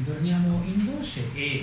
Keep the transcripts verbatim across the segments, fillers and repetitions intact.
ritorniamo in voce e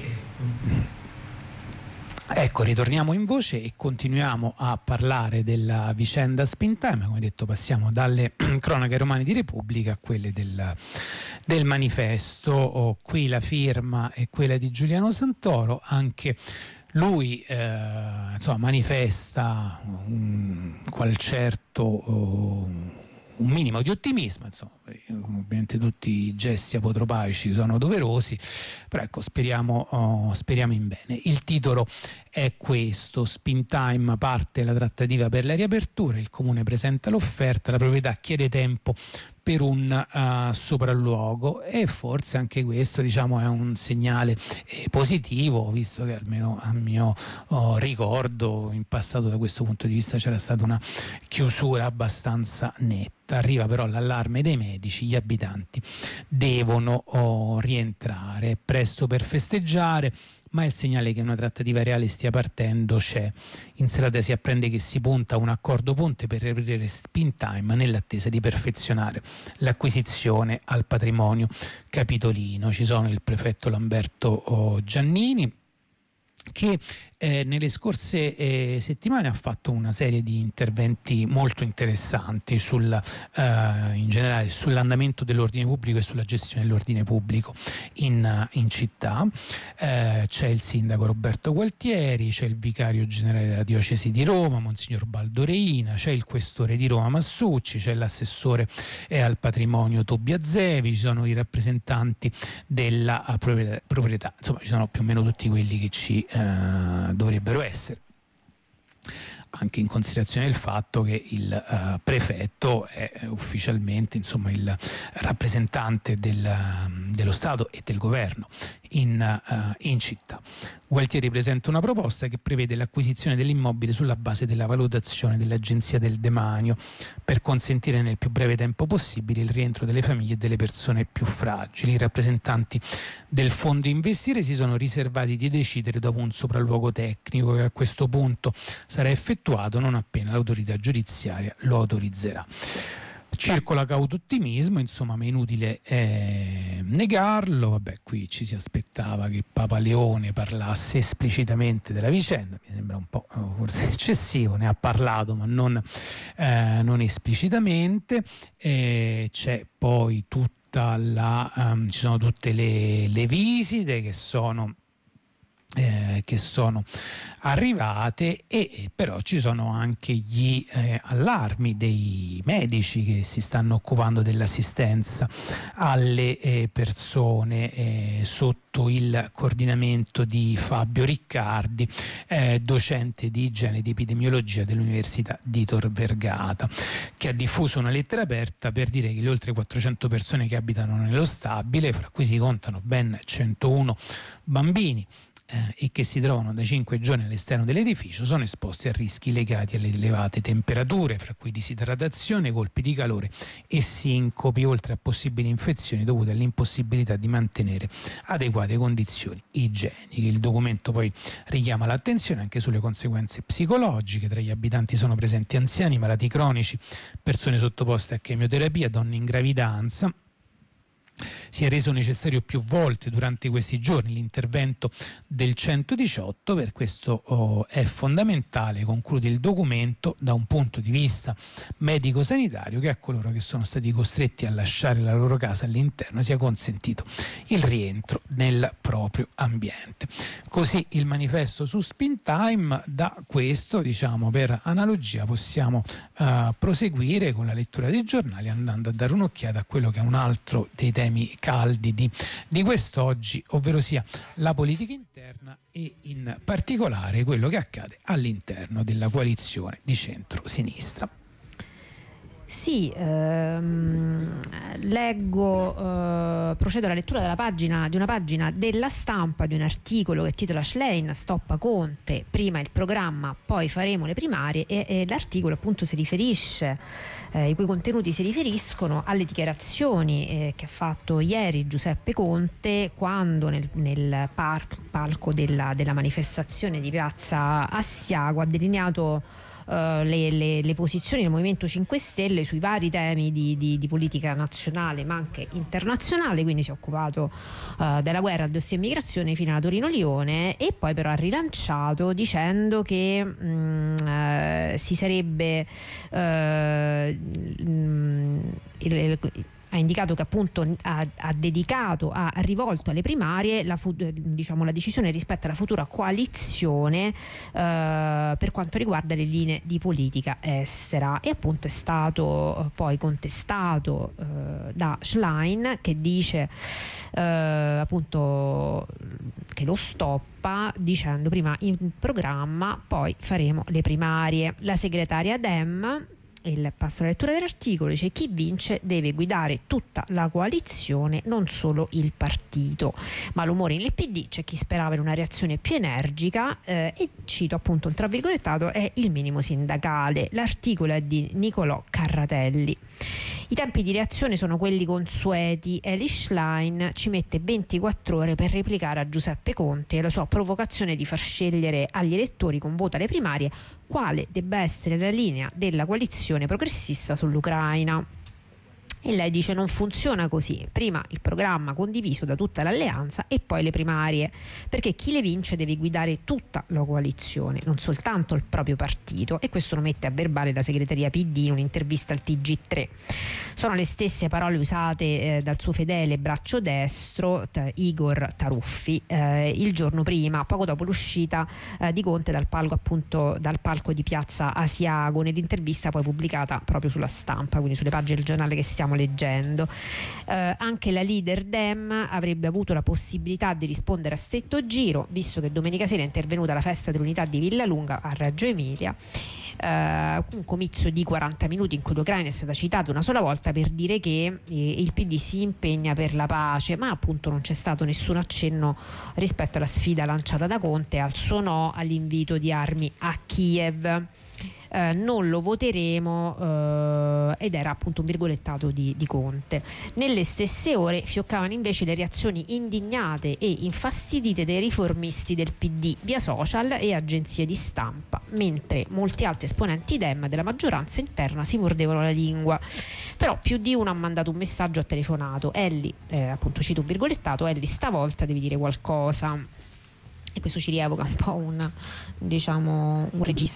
ecco ritorniamo in voce e continuiamo a parlare della vicenda Spintime. Come detto, passiamo dalle cronache romane di Repubblica a quelle del, del manifesto. Oh, qui la firma è quella di Giuliano Santoro, anche lui eh, insomma manifesta un qual certo oh, un minimo di ottimismo, insomma, ovviamente tutti i gesti apotropaici sono doverosi, però ecco, speriamo, oh, speriamo in bene. Il titolo è questo: Spintime, parte la trattativa per la riapertura, il comune presenta l'offerta, la proprietà chiede tempo per un uh, sopralluogo, e forse anche questo, diciamo, è un segnale eh, positivo, visto che almeno a mio oh, ricordo in passato da questo punto di vista c'era stata una chiusura abbastanza netta. Arriva però l'allarme dei medici, gli abitanti devono oh, rientrare, è presto per festeggiare, ma il segnale che una trattativa reale stia partendo c'è. In serata si apprende che si punta a un accordo ponte per riaprire Spintime nell'attesa di perfezionare l'acquisizione al patrimonio capitolino. Ci sono il prefetto Lamberto Giannini, che eh, nelle scorse eh, settimane ha fatto una serie di interventi molto interessanti sul, eh, in generale sull'andamento dell'ordine pubblico e sulla gestione dell'ordine pubblico in, in città. Eh, c'è il sindaco Roberto Gualtieri, c'è il vicario generale della diocesi di Roma, Monsignor Baldoreina, c'è il questore di Roma Massucci, c'è l'assessore eh, al patrimonio Tobia Zevi, ci sono i rappresentanti della uh, proprietà, proprietà, insomma ci sono più o meno tutti quelli che ci Uh, dovrebbero essere, anche in considerazione del fatto che il uh, prefetto è ufficialmente, insomma, il rappresentante del, dello Stato e del governo in, uh, in città. Gualtieri presenta una proposta che prevede l'acquisizione dell'immobile sulla base della valutazione dell'Agenzia del Demanio, per consentire nel più breve tempo possibile il rientro delle famiglie e delle persone più fragili. I rappresentanti del fondo Investire si sono riservati di decidere dopo un sopralluogo tecnico che a questo punto sarà effettuato non appena l'autorità giudiziaria lo autorizzerà. Circola cauto ottimismo, insomma, ma è inutile eh, negarlo. Vabbè, qui ci si aspettava che Papa Leone parlasse esplicitamente della vicenda, mi sembra un po' forse eccessivo, ne ha parlato ma non, eh, non esplicitamente. Eh, c'è poi tutta la um, ci sono tutte le, le visite che sono Eh, che sono arrivate, e eh, però ci sono anche gli eh, allarmi dei medici che si stanno occupando dell'assistenza alle eh, persone eh, sotto il coordinamento di Fabio Riccardi, eh, docente di igiene ed epidemiologia dell'Università di Tor Vergata, che ha diffuso una lettera aperta per dire che le oltre quattrocento persone che abitano nello stabile, fra cui si contano ben centouno bambini, Eh, e che si trovano da cinque giorni all'esterno dell'edificio, sono esposti a rischi legati alle elevate temperature, fra cui disidratazione, colpi di calore e sincopi, oltre a possibili infezioni dovute all'impossibilità di mantenere adeguate condizioni igieniche. Il documento poi richiama l'attenzione anche sulle conseguenze psicologiche. Tra gli abitanti sono presenti anziani, malati cronici, persone sottoposte a chemioterapia, donne in gravidanza. Si è reso necessario più volte durante questi giorni l'intervento del centodiciotto, per questo oh, è fondamentale, conclude il documento, da un punto di vista medico-sanitario, che a coloro che sono stati costretti a lasciare la loro casa all'interno sia consentito il rientro nel proprio ambiente. Così il manifesto su Spintime. Da questo, diciamo, per analogia possiamo uh, proseguire con la lettura dei giornali, andando a dare un'occhiata a quello che è un altro dei temi caldi di, di quest'oggi, ovvero sia la politica interna e in particolare quello che accade all'interno della coalizione di centro-sinistra. Sì, ehm, leggo, eh, procedo alla lettura della pagina, di una pagina della Stampa, di un articolo che titola Schlein stoppa Conte, prima il programma, poi faremo le primarie, e, e l'articolo appunto si riferisce eh, i cui contenuti si riferiscono alle dichiarazioni eh, che ha fatto ieri Giuseppe Conte quando nel, nel par- palco della, della manifestazione di Piazza Asiago ha delineato Uh, le, le, le posizioni del Movimento cinque Stelle sui vari temi di, di, di politica nazionale ma anche internazionale, quindi si è occupato uh, della guerra, al dossier immigrazione fino alla Torino-Lione, e poi però ha rilanciato dicendo che mh, uh, si sarebbe uh, mh, il, il, ha indicato che appunto ha, ha dedicato, ha rivolto alle primarie la, diciamo, la decisione rispetto alla futura coalizione eh, per quanto riguarda le linee di politica estera, e appunto è stato poi contestato eh, da Schlein, che dice eh, appunto che lo stoppa dicendo prima in programma, poi faremo le primarie. La segretaria Dem, il passo alla lettura dell'articolo, dice: chi vince deve guidare tutta la coalizione, non solo il partito. Malumore nel P D, c'è chi sperava in una reazione più energica eh, e cito appunto un tra virgolettato, è il minimo sindacale. L'articolo è di Nicolò Carratelli. I tempi di reazione sono quelli consueti. Eli Schlein ci mette ventiquattro ore per replicare a Giuseppe Conte e la sua provocazione di far scegliere agli elettori con voto alle primarie quale debba essere la linea della coalizione progressista sull'Ucraina. E lei dice: non funziona così, prima il programma condiviso da tutta l'alleanza e poi le primarie, perché chi le vince deve guidare tutta la coalizione, non soltanto il proprio partito, e questo lo mette a verbale la segreteria P D in un'intervista al T G tre. Sono le stesse parole usate eh, dal suo fedele braccio destro t- Igor Taruffi eh, il giorno prima, poco dopo l'uscita eh, di Conte dal palco, appunto dal palco di Piazza Asiago, nell'intervista poi pubblicata proprio sulla Stampa, quindi sulle pagine del giornale che stiamo leggendo. Eh, anche la leader Dem avrebbe avuto la possibilità di rispondere a stretto giro, visto che domenica sera è intervenuta alla festa dell'unità di Villalunga a Reggio Emilia, eh, un comizio di quaranta minuti in cui l'Ucraina è stata citata una sola volta per dire che eh, il P D si impegna per la pace, ma appunto non c'è stato nessun accenno rispetto alla sfida lanciata da Conte, al suo no all'invito di armi a Kiev. Eh, non lo voteremo eh, ed era appunto un virgolettato di, di Conte. Nelle stesse ore fioccavano invece le reazioni indignate e infastidite dei riformisti del P D via social e agenzie di stampa, mentre molti altri esponenti Dem della maggioranza interna si mordevano la lingua. Però più di uno ha mandato un messaggio, ha telefonato: Elli, eh, appunto cito un virgolettato, Elli stavolta devi dire qualcosa. E questo ci rievoca un po' un, diciamo, un regista